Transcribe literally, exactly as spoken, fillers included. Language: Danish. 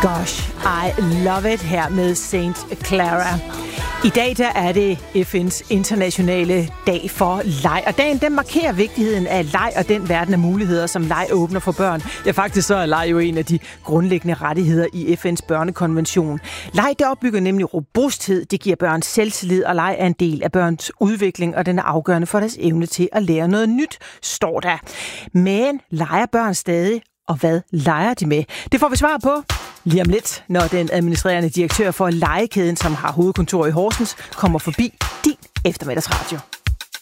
Gosh, I love it her med Saint Clara. I dag der er det F N's internationale dag for leg, og dagen den markerer vigtigheden af leg og den verden af muligheder, som leg åbner for børn. Ja, faktisk så er leg jo en af de grundlæggende rettigheder i F N's børnekonvention. Leg det opbygger nemlig robusthed, det giver børn selvtillid, og leg er en del af børns udvikling, og den er afgørende for deres evne til at lære noget nyt, står der. Men leger børn stadig, og hvad leger de med? Det får vi svar på lige om lidt, når den administrerende direktør for legekæden, som har hovedkontor i Horsens, kommer forbi din eftermiddagsradio.